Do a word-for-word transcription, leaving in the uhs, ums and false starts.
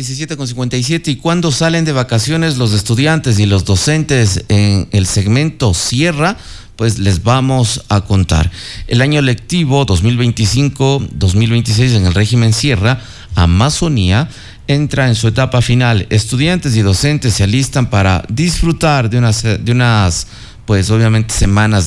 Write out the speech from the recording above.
diecisiete con cincuenta y siete. ¿Y cuándo salen de vacaciones los estudiantes y los docentes en el segmento Sierra? Pues les vamos a contar. El año lectivo dos mil veinticinco dos mil veintiséis en el régimen Sierra, Amazonía, entra en su etapa final. Estudiantes y docentes se alistan para disfrutar de unas, de unas pues obviamente semanas